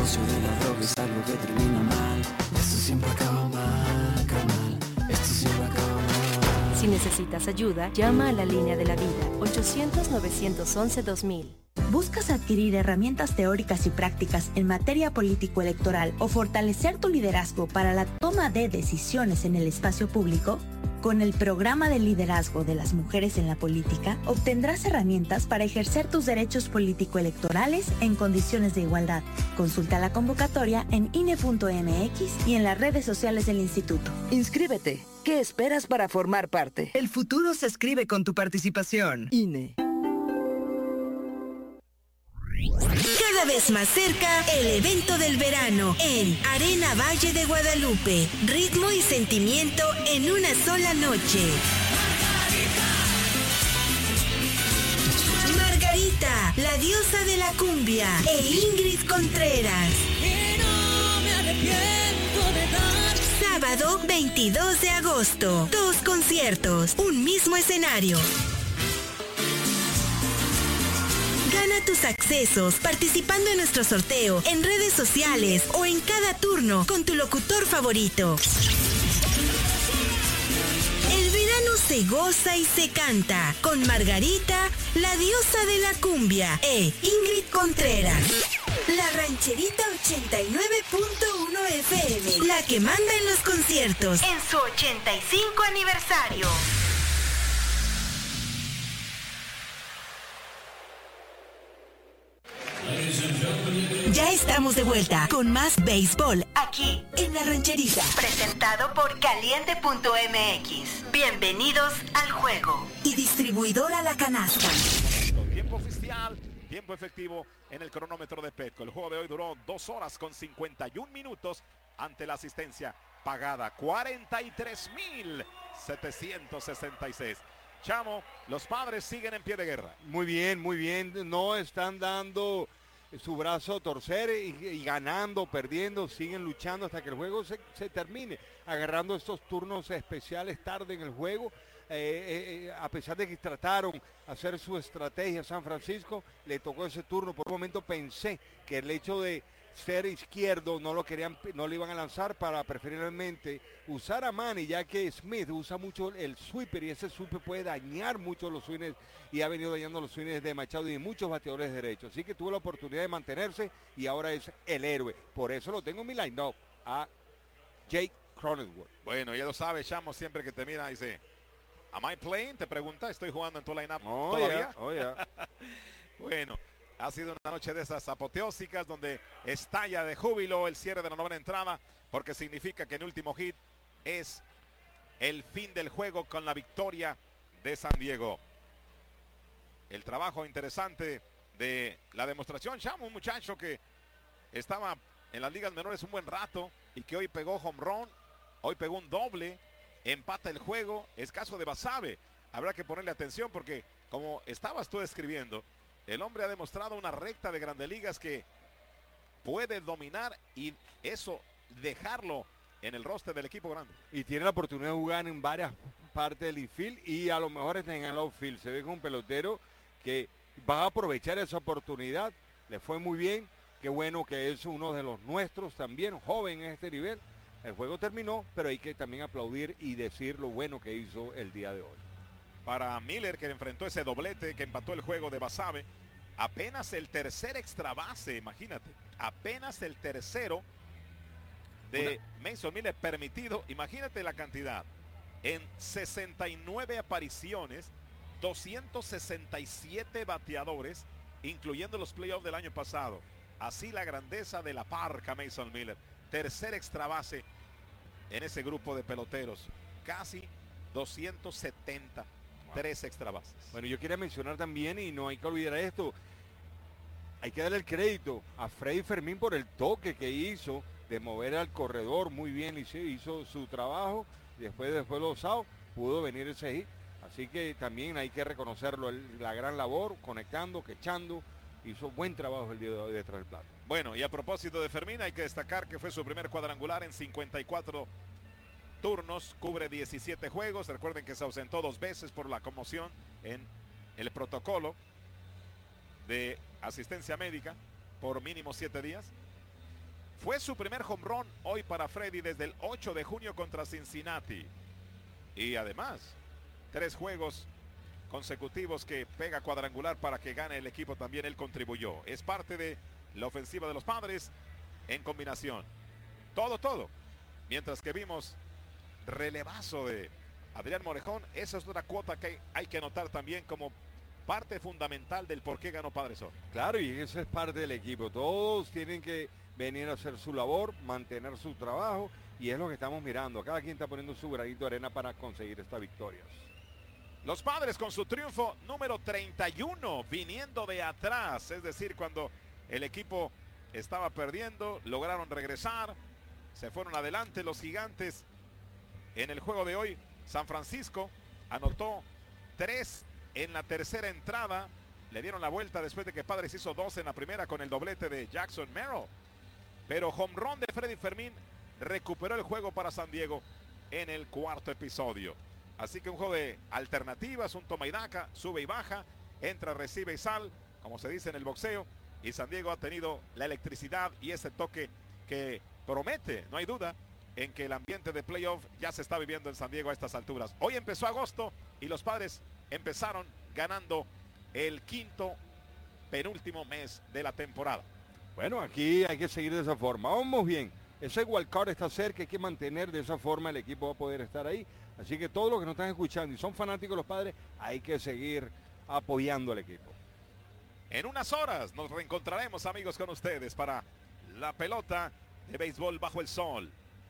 negocio de la droga es algo que termina mal. Esto siempre acaba mal, carnal. Esto siempre acaba mal. Si necesitas ayuda, llama a la línea de la vida, 800-911-2000. ¿Buscas adquirir herramientas teóricas y prácticas en materia político-electoral o fortalecer tu liderazgo para la toma de decisiones en el espacio público? Con el programa de liderazgo de las mujeres en la política, obtendrás herramientas para ejercer tus derechos político-electorales en condiciones de igualdad. Consulta la convocatoria en INE.mx y en las redes sociales del instituto. Inscríbete. ¿Qué esperas para formar parte? El futuro se escribe con tu participación. INE. Cada vez más cerca, el evento del verano en Arena Valle de Guadalupe. Ritmo y sentimiento en una sola noche. Margarita, la diosa de la cumbia, e Ingrid Contreras. Y no me arrepiento de dar. Sábado 22 de agosto. 2 conciertos, un mismo escenario. Gana tus accesos participando en nuestro sorteo en redes sociales o en cada turno con tu locutor favorito. El verano se goza y se canta con Margarita, la diosa de la cumbia, e Ingrid Contreras. La Rancherita 89.1 FM, la que manda en los conciertos en su 85 aniversario. Ya estamos de vuelta con más béisbol aquí en La Rancherita. Presentado por Caliente.mx. Bienvenidos al juego. Y distribuidora La Canasta. Tiempo oficial, tiempo efectivo en el cronómetro de Petco. El juego de hoy duró 2 horas con 51 minutos ante la asistencia pagada. 43,766. Chamo, los Padres siguen en pie de guerra. Muy bien, no están dando su brazo a torcer y ganando, perdiendo, siguen luchando hasta que el juego se termine, agarrando estos turnos especiales tarde en el juego. A pesar de que trataron hacer su estrategia San Francisco, le tocó ese turno. Por un momento pensé que el hecho de ser izquierdo no le iban a lanzar para preferiblemente usar a Manny, ya que Smith usa mucho el sweeper y ese sweeper puede dañar mucho los swings y ha venido dañando los swings de Machado y de muchos bateadores derechos. Así que tuvo la oportunidad de mantenerse y ahora es el héroe. Por eso lo tengo en mi line-up a Jake Cronenworth. Bueno, ya lo sabe, Chamo, siempre que te mira dice, ¿am I playing? Te pregunta, ¿estoy jugando en tu line-up todavía? Bueno. Ha sido una noche de esas apoteósicas donde estalla de júbilo el cierre de la novena entrada, porque significa que el último hit es el fin del juego con la victoria de San Diego. El trabajo interesante de la demostración. Chamo, un muchacho que estaba en las ligas menores un buen rato y que hoy pegó home run, hoy pegó un doble, empata el juego. Es caso de Basabe. Habrá que ponerle atención porque, como estabas tú describiendo, el hombre ha demostrado una recta de Grandes Ligas que puede dominar y eso dejarlo en el roster del equipo grande. Y tiene la oportunidad de jugar en varias partes del infield y a lo mejor está en el outfield. Se ve con un pelotero que va a aprovechar esa oportunidad. Le fue muy bien. Qué bueno que es uno de los nuestros también, joven en este nivel. El juego terminó, pero hay que también aplaudir y decir lo bueno que hizo el día de hoy. Para Miller, que enfrentó ese doblete que empató el juego de Basabe, apenas el tercer extra base, imagínate, apenas el tercero de Mason Miller permitido. Imagínate la cantidad, en 69 apariciones, 267 bateadores, incluyendo los playoffs del año pasado. Así la grandeza de la parca Mason Miller, tercer extra base en ese grupo de peloteros, casi 270. 3 extra bases. Bueno, yo quería mencionar también, y no hay que olvidar esto, hay que darle el crédito a Freddy Fermín por el toque que hizo de mover al corredor muy bien, hizo su trabajo, después de los outs pudo venir ese hit, así que también hay que reconocerlo, la gran labor, conectando, quechando, hizo buen trabajo el día de hoy detrás del plato. Bueno, y a propósito de Fermín, hay que destacar que fue su primer cuadrangular en 54 turnos, cubre 17 juegos. Recuerden que se ausentó 2 veces por la conmoción en el protocolo de asistencia médica por mínimo 7 días. Fue su primer home run hoy para Freddy desde el 8 de junio contra Cincinnati. Y además, 3 juegos consecutivos que pega cuadrangular para que gane el equipo también él contribuyó. Es parte de la ofensiva de los Padres en combinación. Todo. Mientras que vimos relevazo de Adrián Morejón, esa es otra cuota que hay que notar también como parte fundamental del por qué ganó Padres hoy. Claro, y eso es parte del equipo. Todos tienen que venir a hacer su labor, mantener su trabajo, y es lo que estamos mirando. Cada quien está poniendo su granito de arena para conseguir esta victoria. Los Padres con su triunfo número 31, viniendo de atrás, es decir, cuando el equipo estaba perdiendo, lograron regresar, se fueron adelante los Gigantes. En el juego de hoy, San Francisco anotó 3 en la tercera entrada, le dieron la vuelta después de que Padres hizo 2 en la primera con el doblete de Jackson Merrill. Pero home run de Freddy Fermín recuperó el juego para San Diego en el cuarto episodio. Así que un juego de alternativas, un toma y daca, sube y baja, entra, recibe y sal, como se dice en el boxeo. Y San Diego ha tenido la electricidad y ese toque que promete, no hay duda, en que el ambiente de playoff ya se está viviendo en San Diego a estas alturas. Hoy empezó agosto y los Padres empezaron ganando el quinto penúltimo mes de la temporada. Bueno, aquí hay que seguir de esa forma. Vamos bien. Ese wildcard está cerca, hay que mantener de esa forma, el equipo va a poder estar ahí. Así que todos los que nos están escuchando y son fanáticos de los Padres, hay que seguir apoyando al equipo. En unas horas nos reencontraremos, amigos, con ustedes para la pelota de béisbol bajo el sol.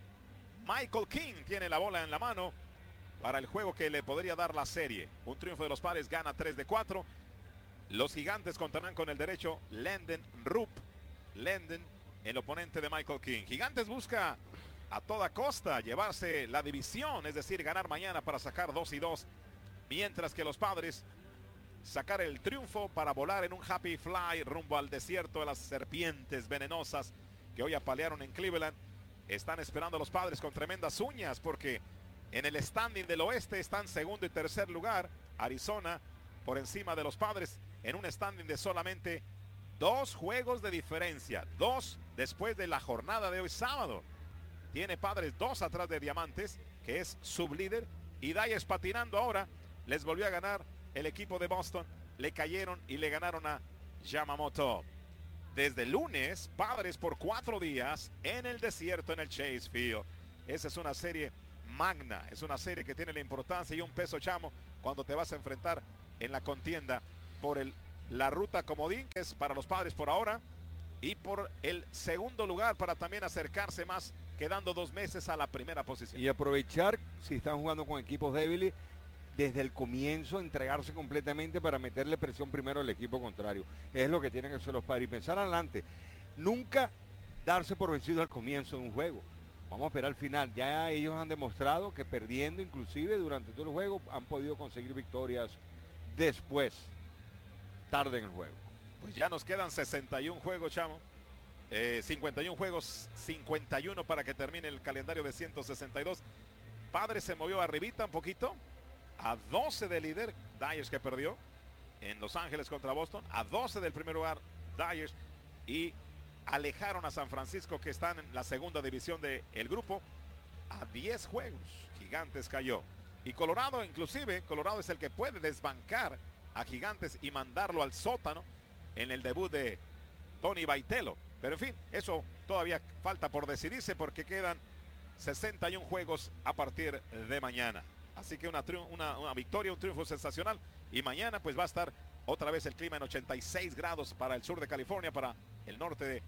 Michael King tiene la bola en la mano para el juego que le podría dar la serie. Un triunfo de los Padres, gana 3-4. Los Gigantes contarán con el derecho Lenden Rupp. Lenden, el oponente de Michael King. Gigantes busca a toda costa llevarse la división, es decir, ganar mañana para sacar 2-2, mientras que los Padres sacar el triunfo para volar en un happy fly rumbo al desierto de las serpientes venenosas que hoy apalearon en Cleveland. Están esperando a los Padres con tremendas uñas porque en el standing del oeste están segundo y tercer lugar. Arizona por encima de los Padres en un standing de solamente 2 juegos de diferencia, 2 después de la jornada de hoy sábado. Tiene Padres 2 atrás de Diamantes, que es sublíder, y Dodgers patinando ahora. Les volvió a ganar el equipo de Boston, le cayeron y le ganaron a Yamamoto. Desde el lunes, Padres por 4 días en el desierto en el Chase Field. Esa es una serie magna, es una serie que tiene la importancia y un peso, Chamo, cuando te vas a enfrentar en la contienda por la ruta comodín, que es para los Padres por ahora, y por el segundo lugar para también acercarse más, quedando 2 meses a la primera posición. Y aprovechar, si están jugando con equipos débiles, desde el comienzo entregarse completamente para meterle presión primero al equipo contrario. Es lo que tienen que hacer los Padres y pensar adelante. Nunca darse por vencido al comienzo de un juego. Vamos a esperar al final. Ya ellos han demostrado que perdiendo inclusive durante todo el juego han podido conseguir victorias después, tarde en el juego. Pues ya nos quedan 61 juegos, Chamo. 51 juegos, 51 para que termine el calendario de 162. Padres se movió arribita un poquito, a 12 de líder, Dodgers, que perdió en Los Ángeles contra Boston, a 12 del primer lugar, Dodgers, y alejaron a San Francisco, que están en la segunda división del grupo, a 10 juegos. Gigantes cayó. Y Colorado, inclusive, Colorado es el que puede desbancar a Gigantes y mandarlo al sótano en el debut de Tony Baitelo. Pero en fin, eso todavía falta por decidirse porque quedan 61 juegos a partir de mañana. Así que una victoria, un triunfo sensacional. Y mañana pues va a estar otra vez el clima en 86 grados para el sur de California, para el norte de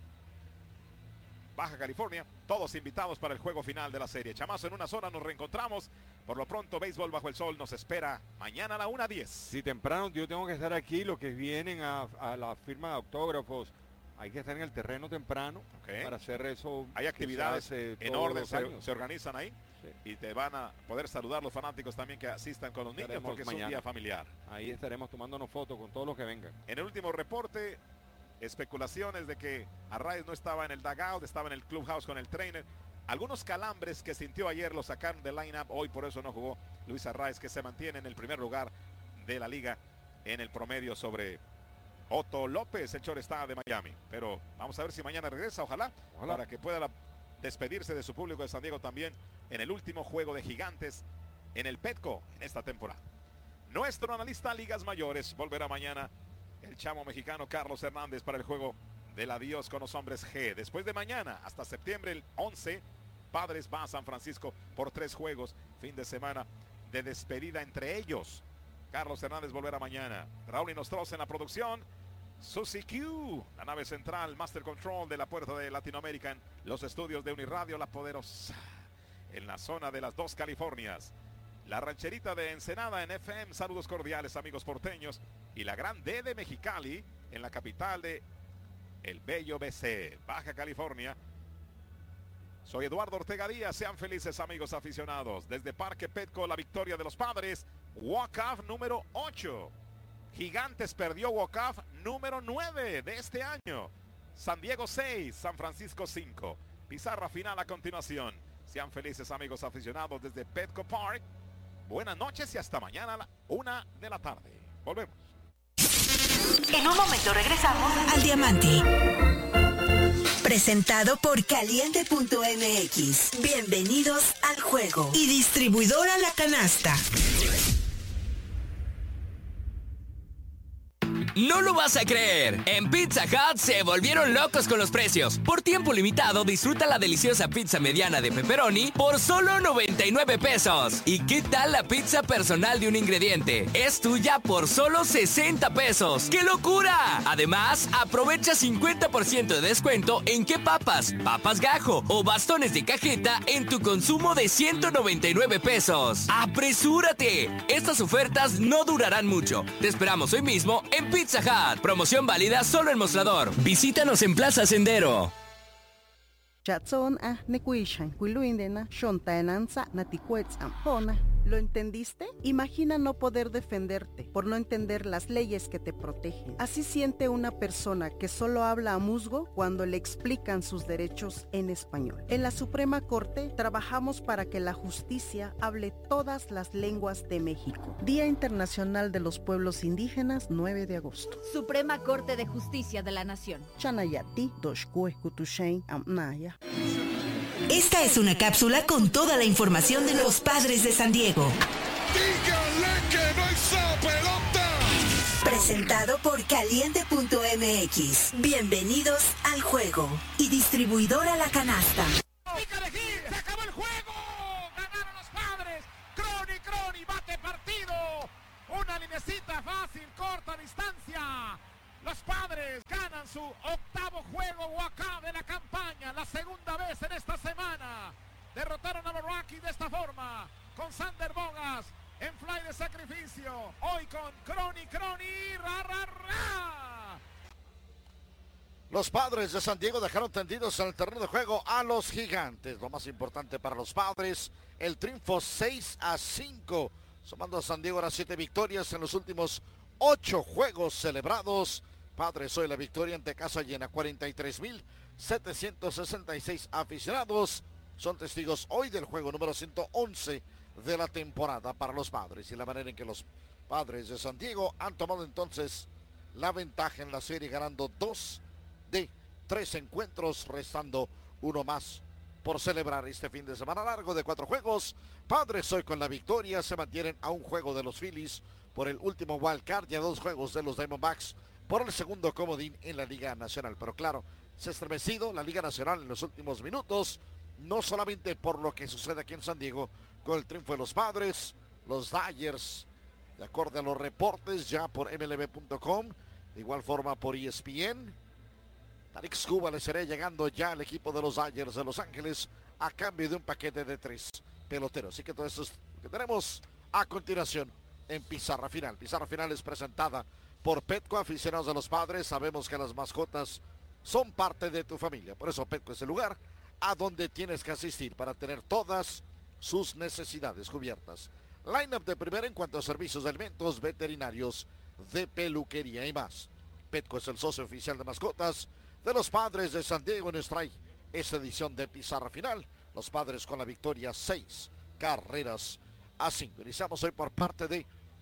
Baja California. Todos invitados para el juego final de la serie. Chamazo, en unas horas nos reencontramos. Por lo pronto, Béisbol Bajo el Sol nos espera mañana a la 1:10. Si temprano yo tengo que estar aquí, los que vienen a la firma de autógrafos, hay que estar en el terreno temprano para hacer eso. Hay actividades en orden, se organizan ahí. Sí. Y te van a poder saludar los fanáticos también que asistan con los niños porque mañana es un día familiar. Ahí estaremos tomándonos fotos con todos los que vengan. En el último reporte, especulaciones de que Arraez no estaba en el dugout, estaba en el clubhouse con el trainer. Algunos calambres que sintió ayer lo sacaron del line-up. Hoy por eso no jugó Luis Arraez, que se mantiene en el primer lugar de la liga en el promedio sobre Otto López, el shortstop de Miami. Pero vamos a ver si mañana regresa, ojalá. Para que pueda despedirse de su público de San Diego también en el último juego de Gigantes en el Petco en esta temporada. Nuestro analista Ligas Mayores volverá mañana, el chamo mexicano Carlos Hernández, para el juego del adiós con los hombres G. Después de mañana, hasta septiembre el 11, Padres va a San Francisco por 3 juegos, fin de semana de despedida entre ellos. Carlos Hernández volverá mañana. Raúl Inostroza en la producción. Susi Q, la nave central, Master Control de la Puerta de Latinoamérica en los estudios de Uniradio La Poderosa, en la zona de las 2 Californias. La rancherita de Ensenada en FM, saludos cordiales amigos porteños. Y la gran D de Mexicali en la capital de el bello BC, Baja California. Soy Eduardo Ortega Díaz, sean felices amigos aficionados. Desde Parque Petco, la victoria de los Padres, walk-off número 8. Gigantes perdió walk-off número 9 de este año. San Diego 6, San Francisco 5. Pizarra final a continuación. Sean felices amigos aficionados desde Petco Park. Buenas noches y hasta mañana a la 1 de la tarde. Volvemos. En un momento regresamos al Diamante. Presentado por Caliente.mx. Bienvenidos al juego. Y distribuidora La Canasta. No lo vas a creer. En Pizza Hut se volvieron locos con los precios. Por tiempo limitado, disfruta la deliciosa pizza mediana de pepperoni por solo 99 pesos. ¿Y qué tal la pizza personal de un ingrediente? Es tuya por solo 60 pesos. ¡Qué locura! Además, aprovecha 50% de descuento en qué papas gajo o bastones de cajeta en tu consumo de 199 pesos. ¡Apresúrate! Estas ofertas no durarán mucho. Te esperamos hoy mismo en Pizza Hut. Promoción válida solo en Mostrador. Visítanos en Plaza Sendero. ¿Lo entendiste? Imagina no poder defenderte por no entender las leyes que te protegen. Así siente una persona que solo habla a musgo cuando le explican sus derechos en español. En la Suprema Corte trabajamos para que la justicia hable todas las lenguas de México. Día Internacional de los Pueblos Indígenas, 9 de agosto. Suprema Corte de Justicia de la Nación. Chanayati, Doshkue, Kutushain, Amnaya. Esta es una cápsula con toda la información de los Padres de San Diego. ¡Díganle que no hizo pelota! Presentado por Caliente.mx. Bienvenidos al juego. Y distribuidora La Canasta. ¡Se acabó el juego! ¡Ganaron los Padres! ¡Crony, bate partido! Una linecita fácil, corta distancia. Los Padres ganan su 8º juego walk-off de la campaña, la segunda vez en esta semana. Derrotaron a los Rockies de esta forma, con Sander Bogas en fly de sacrificio. Hoy con Crony, ra. Los Padres de San Diego dejaron tendidos en el terreno de juego a los Gigantes. Lo más importante para los Padres, el triunfo 6-5, sumando a San Diego ahora 7 victorias en los últimos 8 juegos celebrados. Padres hoy la victoria ante casa llena, 43,766 aficionados. Son testigos hoy del juego número 111 de la temporada para los Padres. Y la manera en que los Padres de San Diego han tomado entonces la ventaja en la serie, ganando 2 de 3 encuentros, restando uno más por celebrar este fin de semana largo de 4 juegos. Padres hoy con la victoria se mantienen a un juego de los Phillies por el último wild card y a 2 juegos de los Diamondbacks por el segundo comodín en la Liga Nacional. Pero claro, se ha estremecido la Liga Nacional en los últimos minutos, no solamente por lo que sucede aquí en San Diego con el triunfo de los Padres, los Dodgers, de acuerdo a los reportes ya por MLB.com, de igual forma por ESPN. Tarik Skubal le será llegando ya al equipo de los Dodgers de Los Ángeles a cambio de un paquete de 3 peloteros. Así que todo eso es lo que tenemos a continuación en Pizarra Final. Pizarra Final es presentada por Petco, aficionados de los Padres. Sabemos que las mascotas son parte de tu familia. Por eso Petco es el lugar a donde tienes que asistir para tener todas sus necesidades cubiertas. Line-up de primera en cuanto a servicios de alimentos, veterinarios, de peluquería y más. Petco es el socio oficial de mascotas de los Padres de San Diego. Nos trae esta edición de Pizarra Final. Los Padres con la victoria 6 carreras a 5. Iniciamos hoy por parte de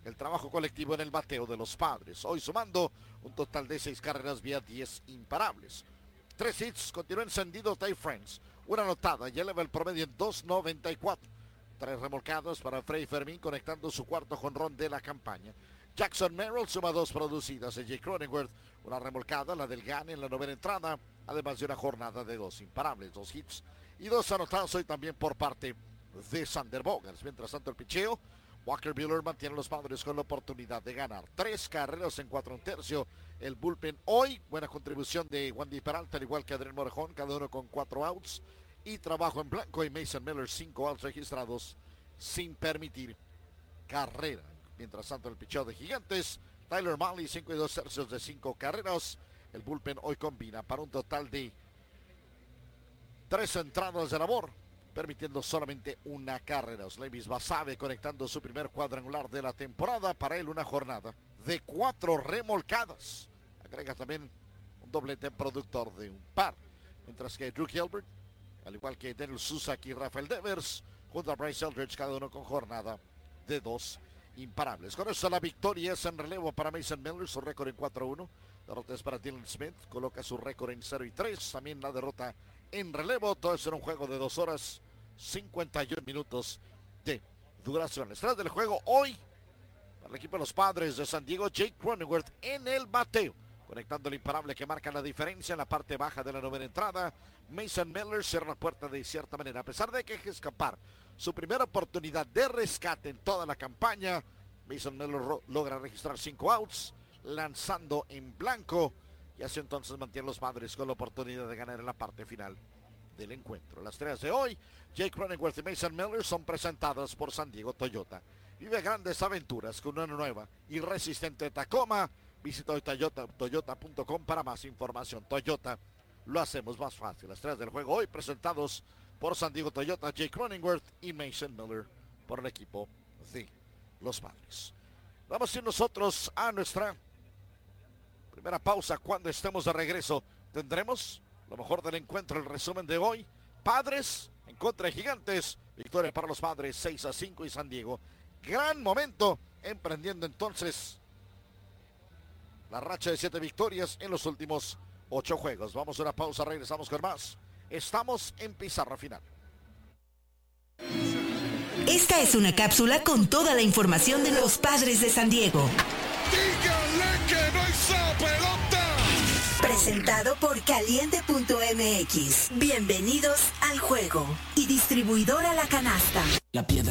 el trabajo colectivo en el bateo de los Padres. Hoy sumando un total de 6 carreras vía 10 imparables. 3 hits, continúa encendido Ty France. Una anotada y eleva el promedio en 2.94. 3 remolcados para Freddy Fermín, conectando su cuarto jonrón de la campaña. Jackson Merrill suma 2 producidas. Jake Cronenworth, una remolcada, la del Gane en la 9ª entrada, además de una jornada de 2 imparables, 2 hits y 2 anotados hoy también por parte de Sander Bogaerts. Mientras tanto, el picheo, Walker Buehler mantiene a los Padres con la oportunidad de ganar. 3 carreras en 4 1/3. El bullpen hoy, buena contribución de Wandy Peralta, al igual que Adrián Morejón, cada uno con 4 outs. Y trabajo en blanco y Mason Miller, 5 outs registrados sin permitir carrera. Mientras tanto, el picheo de Gigantes, Tyler Mahle, 5 2/3 de 5 carreras. El bullpen hoy combina para un total de 3 entradas de labor, permitiendo solamente una carrera. Levis Basabe conectando su primer cuadrangular de la temporada. Para él una jornada de 4 remolcadas. Agrega también un doblete productor de un par. Mientras que Drew Gilbert, al igual que Daniel Suzuki y Rafael Devers, junto a Bryce Eldridge, cada uno con jornada de 2 imparables. Con eso la victoria es en relevo para Mason Miller, su récord en 4-1. Derrotas para Dylan Smith, coloca su récord en 0-3. También la derrota en relevo. Todo eso en un juego de 2 horas 51 minutos de duración. Estrella del juego hoy para el equipo de los Padres de San Diego, Jake Cronenworth en el bateo, conectando el imparable que marca la diferencia en la parte baja de la 9ª entrada. Mason Miller cierra la puerta de cierta manera, a pesar de que deje escapar su primera oportunidad de rescate en toda la campaña. Mason Miller logra registrar 5 outs, lanzando en blanco, y así entonces mantiene los Padres con la oportunidad de ganar en la parte final del encuentro. Las estrellas de hoy, Jake Cronenworth y Mason Miller, son presentadas por San Diego Toyota. Vive grandes aventuras con una nueva y resistente Tacoma. Visita hoy toyota.com para más información. Toyota, lo hacemos más fácil. Las estrellas del juego hoy presentados por San Diego Toyota, Jake Cronenworth y Mason Miller por el equipo de los Padres. Vamos a ir nosotros a nuestra primera pausa. Cuando estemos de regreso tendremos lo mejor del encuentro, el resumen de hoy. Padres en contra de Gigantes, victoria para los Padres 6-5 y San Diego. Gran momento emprendiendo entonces la racha de 7 victorias en los últimos 8 juegos. Vamos a una pausa, regresamos con más. Estamos en pizarra final. Esta es una cápsula con toda la información de los Padres de San Diego. ¡Díganle que no hay pelota! Presentado por Caliente.mx. Bienvenidos al juego. Y distribuidora La Canasta. La piedra.